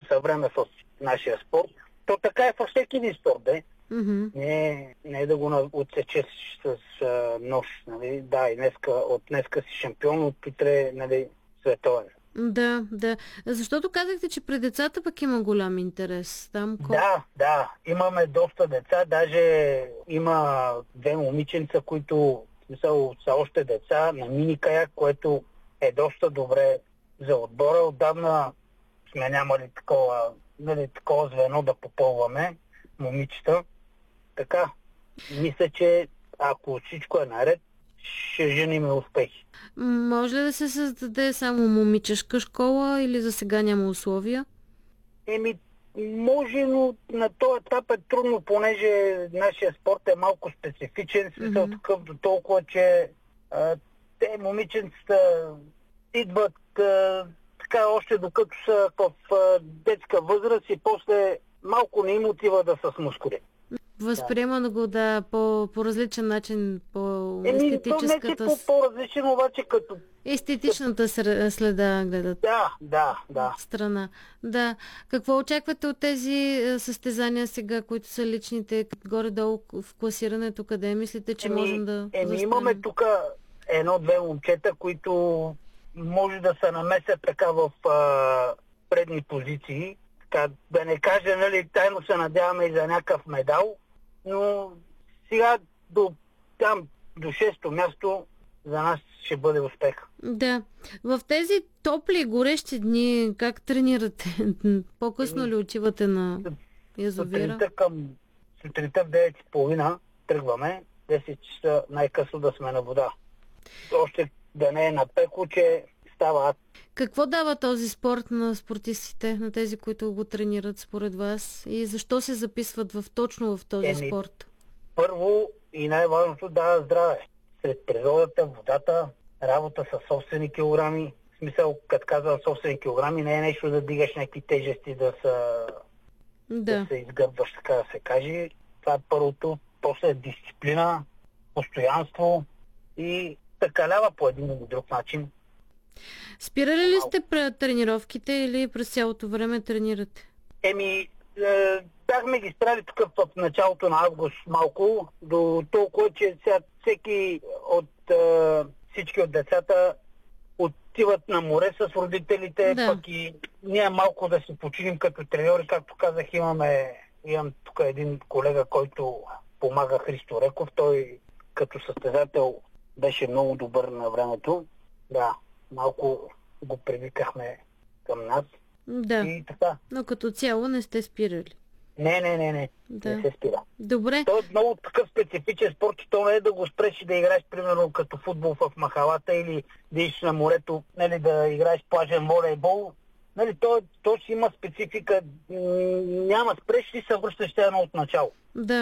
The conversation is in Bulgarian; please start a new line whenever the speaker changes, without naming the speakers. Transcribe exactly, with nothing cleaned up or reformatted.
са време в нашия спорт. То така е във всеки един спорт, де.
Mm-hmm.
Не, не е да го отсечеш с а, нож. Нали? Да, и днеска, от днеска си шампион, от утре, нали, световен.
Да, да. Защото казахте, че при децата пък има голям интерес. Там колко...
Да, да. Имаме доста деца. Даже има две момиченца, които в смисъл, са още деца на мини каяк, което е доста добре за отбора. Отдавна сме нямали такова, нали, такова звено да попълваме момичета. Така, мисля, че ако всичко е наред, ще женим успехи.
Може ли да се създаде само момичешка школа или за сега няма условия?
Еми, може, но на този етап е трудно, понеже нашия спорт е малко специфичен, смисъл mm-hmm. такъв до толкова, че а, те момиченцата идват а, така още докато са в а, детска възраст и после малко не им отива да са с мускули.
Възприема да го да по, по различен начин, по естетическата...
Еми, то не е по, по-различен, обаче като...
Естетичната следа гледат.
Да, да, да.
Страна. Да. Какво очаквате от тези състезания сега, които са личните, горе-долу в класирането, къде мислите, че еми, можем да
Еми,
застанем?
имаме тук едно-две момчета, които може да се намесят така в а, предни позиции. Така, да не кажа, нали, тайно се надяваме и за някакъв медал, но сега до там, до шесто място, за нас ще бъде успех.
Да. В тези топли, горещи дни, как тренирате? По-късно ли отивате на язовира?
Сутринта към сутринта в девет и половина тръгваме, десет часа най-късно да сме на вода. Още да не е напекло, че става.
Какво дава този спорт на спортистите, на тези, които го тренират според вас? И защо се записват в, точно в този Еми, спорт?
Първо и най-важното дава здраве. Сред природата, водата, работа с собствени килограми. В смисъл, като казвам собствени килограми, не е нещо да дигаш някакви тежести, да, са, да. да се изгърбваш, така да се каже. Това е първото. После е дисциплина, постоянство и такалява по един или друг начин.
Спирали ли сте пред тренировките или през цялото време тренирате?
Еми, е, бяхме ги спряли тук в началото на август малко, до толкова, че сега всеки от е, всички от децата отиват на море с родителите, да. Пък и ние малко да се починим като треньори. Както казах, имаме, имам тук един колега, който помага, Христо Реков. Той като състезател беше много добър на времето. Да, малко го привикахме към нас.
Да,
и така.
Но като цяло не сте спирали.
Не, не, не, не. Да. Не се спира.
Добре.
То е много такъв специфичен спорт, че то не е да го спреш и да играеш, примерно, като футбол в махалата или да идиш на морето, нали, да играеш плажен волейбол. Нали, то, то си има специфика. Няма спреш и се връщаш едно от начало.
Да.